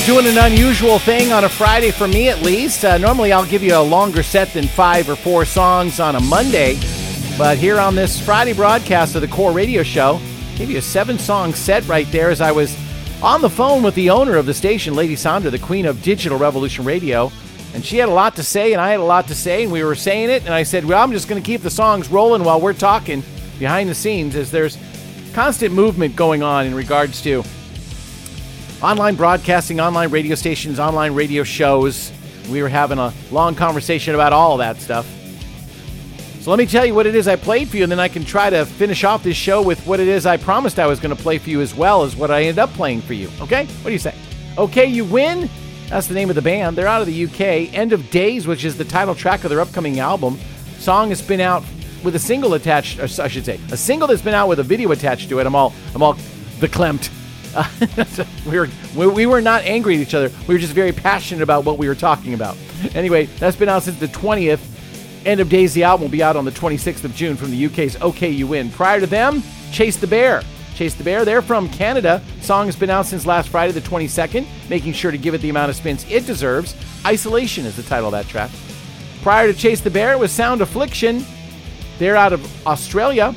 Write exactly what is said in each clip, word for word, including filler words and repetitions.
doing an unusual thing on a Friday for me, at least. Uh, normally, I'll give you a longer set than five or four songs on a Monday. But here on this Friday broadcast of the Core Radio Show, give you a seven-song set right there as I was on the phone with the owner of the station, Lady Sandra, the queen of Digital Revolution Radio. And she had a lot to say, and I had a lot to say, and we were saying it. And I said, well, I'm just going to keep the songs rolling while we're talking behind the scenes, as there's constant movement going on in regards to online broadcasting, online radio stations, online radio shows. We were having a long conversation about all of that stuff. So let me tell you what it is I played for you, and then I can try to finish off this show with what it is I promised I was going to play for you, as well as what I ended up playing for you. Okay? What do you say? Okay, You Win. That's the name of the band. They're out of the U K. End of Days, which is the title track of their upcoming album. Song has been out with a single attached, or I should say, a single that's been out with a video attached to it. I'm all, I'm all verklempt. Uh, we were we, we were not angry at each other. We were just very passionate about what we were talking about. Anyway, that's been out since the twentieth. End of Days, the album will be out on the twenty-sixth of June from the U K's OK You Win. Prior to them, Chase the Bear. Chase the Bear, they're from Canada. Song has been out since last Friday the twenty-second, making sure to give it the amount of spins it deserves. Isolation is the title of that track. Prior to Chase the Bear, it was Sound Affliction. They're out of Australia.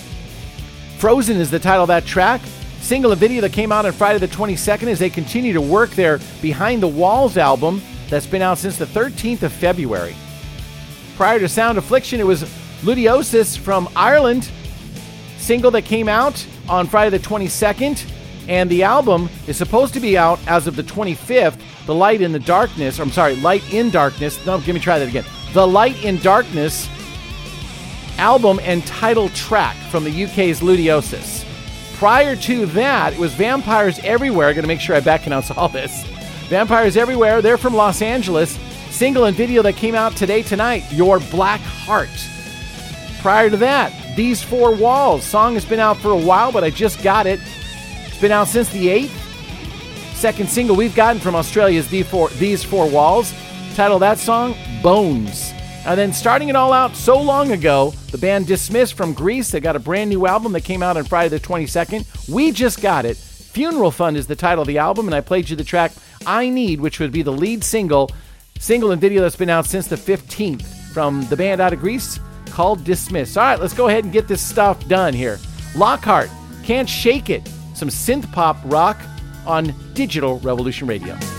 Frozen is the title of that track. Single and video that came out on Friday the twenty-second as they continue to work their Behind the Walls album that's been out since the thirteenth of February. Prior to Sound Affliction, it was Ludiosis from Ireland. Single that came out on Friday the twenty-second, and the album is supposed to be out as of the twenty-fifth. The Light in the Darkness, or I'm sorry, Light in Darkness. No, let me try that again. The Light in Darkness album and title track from the U K's Ludiosis. Prior to that, it was Vampires Everywhere. Going to make sure I back announce all this. Vampires Everywhere, they're from Los Angeles. Single and video that came out today, tonight, Your Black Heart. Prior to that, These Four Walls. Song has been out for a while, but I just got it. It's been out since the eighth. Second single we've gotten from Australia is These Four, These Four Walls. Title of that song, Bones. And then starting it all out so long ago, the band Dismissed from Greece. They got a brand new album that came out on Friday the twenty-second. We just got it. Funeral Fund is the title of the album, and I played you the track I Need, which would be the lead single, single and video that's been out since the fifteenth from the band out of Greece called Dismissed. All right, let's go ahead and get this stuff done here. Lockhart, Can't Shake It. Some synth pop rock on Digital Revolution Radio.